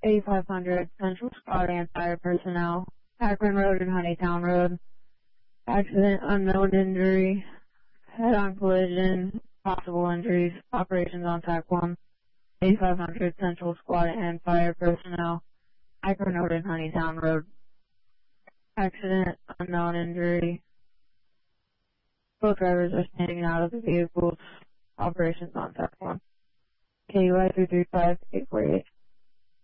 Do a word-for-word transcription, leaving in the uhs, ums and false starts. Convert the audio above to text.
eighty-five hundred Central Squad and fire personnel. Akron Road and Honeytown Road. Accident, unknown injury, head-on collision, possible injuries, operations on T A C one. eighty-five hundred Central Squad and fire personnel. Akron Road and Honeytown Road. Accident, unknown injury. Both drivers are standing out of the vehicles. Operations on T A C one. K U I three three five eight four eight.